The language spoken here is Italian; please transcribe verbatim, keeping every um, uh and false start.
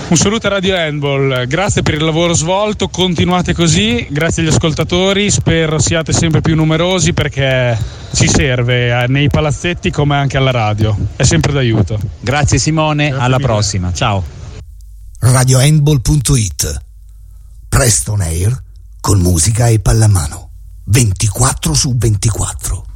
Un saluto a Radio Handball, grazie per il lavoro svolto, continuate così, grazie agli ascoltatori, spero siate sempre più numerosi perché ci serve nei palazzetti come anche alla radio, è sempre d'aiuto. Grazie Simone, grazie alla mille. Prossima, ciao. radio handball punto it, Presto on Air con musica e pallamano, ventiquattro su ventiquattro.